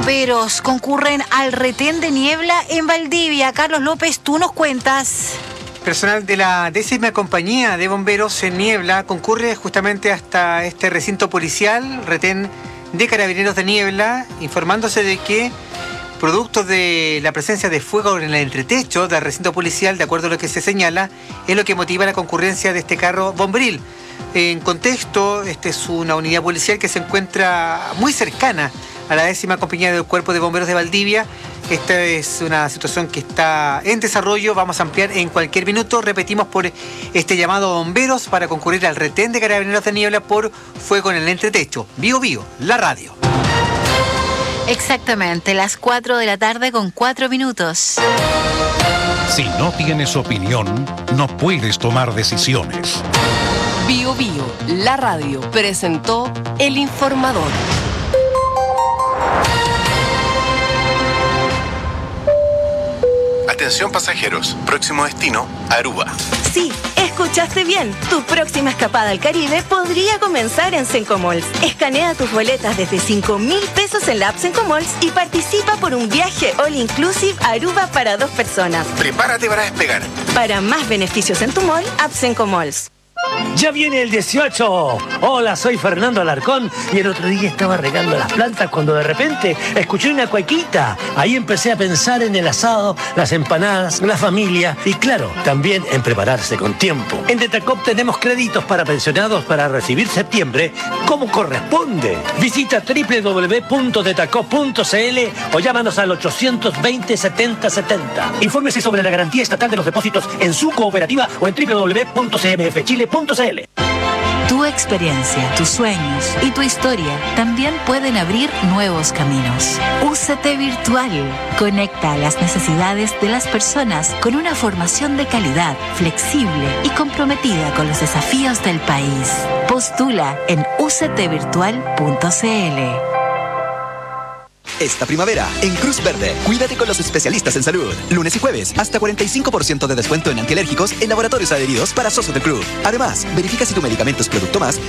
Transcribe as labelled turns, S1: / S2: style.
S1: Bomberos concurren al retén de niebla en Valdivia. Carlos López, tú nos cuentas.
S2: Personal de la 10ª Compañía de Bomberos en Niebla concurre justamente hasta este recinto policial, retén de Carabineros de Niebla, informándose de que producto de la presencia de fuego en el entretecho del recinto policial, de acuerdo a lo que se señala, es lo que motiva la concurrencia de este carro bomberil. En contexto, esta es una unidad policial que se encuentra muy cercana a la 10ª Compañía del Cuerpo de Bomberos de Valdivia. Esta es una situación que está en desarrollo, vamos a ampliar en cualquier minuto. Repetimos por este llamado a bomberos para concurrir al retén de Carabineros de Niebla por fuego en el entretecho. Bio Bio, la radio.
S1: Exactamente, las 4 de la tarde con 4 minutos.
S3: Si no tienes opinión, no puedes tomar decisiones.
S4: Bio Bio, la radio, presentó El Informador.
S5: Atención pasajeros, próximo destino, Aruba.
S6: Sí, escuchaste bien. Tu próxima escapada al Caribe podría comenzar en Sencomalls. Escanea tus boletas desde 5.000 pesos en la app Sencomalls y participa por un viaje all inclusive a Aruba para 2 personas.
S5: Prepárate para despegar.
S6: Para más beneficios en tu mall, app Sencomalls.
S7: ¡Ya viene el 18! Hola, soy Fernando Alarcón y el otro día estaba regando las plantas cuando de repente escuché una cuequita. Ahí empecé a pensar en el asado, las empanadas, la familia y claro, también en prepararse con tiempo. En Detacop tenemos créditos para pensionados para recibir septiembre como corresponde. Visita www.detacop.cl o llámanos al 820 70 70. Infórmese sobre la garantía estatal de los depósitos en su cooperativa o en www.cmfchile.cl.
S1: Tu experiencia, tus sueños y tu historia también pueden abrir nuevos caminos. UCT Virtual conecta las necesidades de las personas con una formación de calidad, flexible y comprometida con los desafíos del país. Postula en uctvirtual.cl.
S8: Esta primavera, en Cruz Verde, cuídate con los especialistas en salud. Lunes y jueves, hasta 45% de descuento en antialérgicos en laboratorios adheridos para socios del club. Además, verifica si tu medicamento es Producto Más